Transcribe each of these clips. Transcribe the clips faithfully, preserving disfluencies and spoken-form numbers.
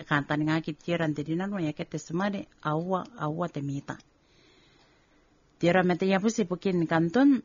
kanta nga kitira ndirina no yakete smare awa awa temita tira mete yapus ipukin kanton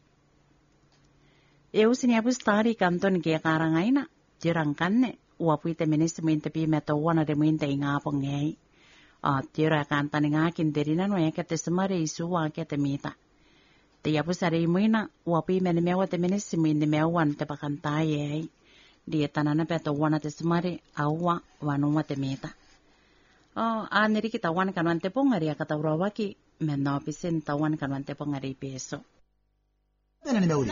eusini yapus tari kanton ke karangaina tirang kanne uapuite menis minte pi meta wana de minte ingapong ngai a tira kanta nga kindirina no yakete smare isuwa ke temita te yapus ari muina uapi mene mewa te menis minte mewan te pakantaye dia tanana peto wana te smare awa wanuma te meta oh aneri kita wan kanwan te pongari akata urawaki menno pisen tawan kanwan te pongari peso tena ni meuli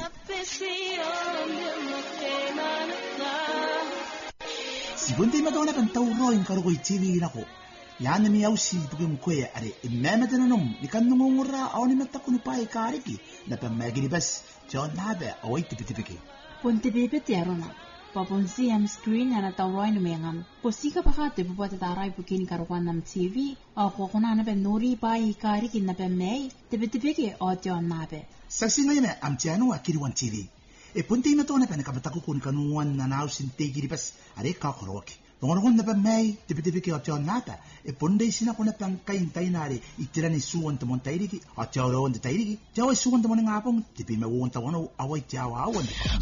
si bunti magana kan tawro in karugo itili nako yana mi ausi bugum koya are imama tananum nikannungura awni matakunu pai kariki na pamagiri bas jon nabe awai tipitipiki punti bibet yarona Papun siam screen na tawroy na mengam. Posika pakate bubuat taray pukin karuan nam T V. Ako kuna na pen nuri pa ikari kin na pen may. Tibi-tibiki o tiyon nabe. Saksi ngayon na am tiyano a kiriwan T V. E punti na to na pen nakabatakukun kanuan na nausin tegiri pas are kakorok. Pangorokon na pen may tibi-tibiki o tiyon nabe. E punday sina ko na pen kain tayo nari itira ni suwan tamon tayriki. O tiyaw rawan de tayriki. Tiyaw ay suwan tamon ng apong. Tibi mawuwan tawano away tiyaw awan.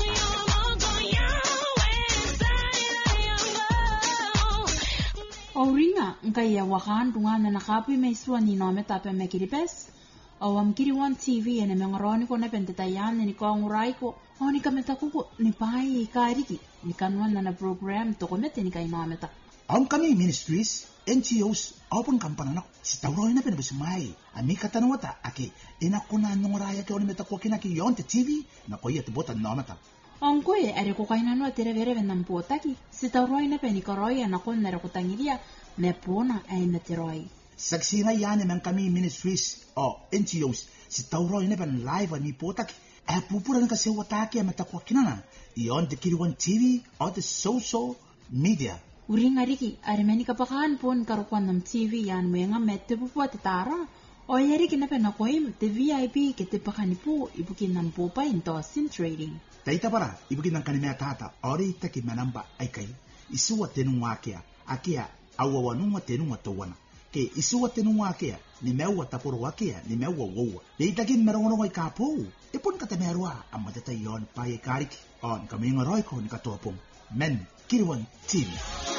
Auringa ngaya wakan dunga na nakapi may suwan ni nome tape me kiripes. Awam kiriwan T V ene mengaroni ko na pentetayan ni ko ngurai ko. O ni kameta ko ni pai kariki ni kanwan na na program to komete ni kay nome ta. Ang kami ministries N G Os open kampanan si tawro na penabusmai. Ami katanawata aki ina kuna nguraya ke oni meta ko kinaki yon te T V na ko yet botan nome ta. Ang koe are ko kaina no tere vere venam potaki si tawroi na penikoroi na kon na ko tangiria me pona ay meteroi saksi nga yan men kami ministries o N G Os si tawroi na pen live ni potaki e pupura nga se wataki meta ko kinana iyon de kiriwan T V o the social media uringa riki are meni kapakan pon karuan nam T V yan menga mette pupuat tara o yeri kina pen ko im te V I P ke te pakani pu ibukin nam popa into sim trading Taita para ibukin ng kanimea tata ori taki manamba ay kay isuwa tenungwa kia akia awawanuma tenungwa tawana ke isuwa tenungwa kia ni mewa tapurwa kia ni mewa wowa deitakin merongonong ay kapo ipon katamerwa ang matatayon paye kariki on kami nga roy ko ni katopong men kiriwan T V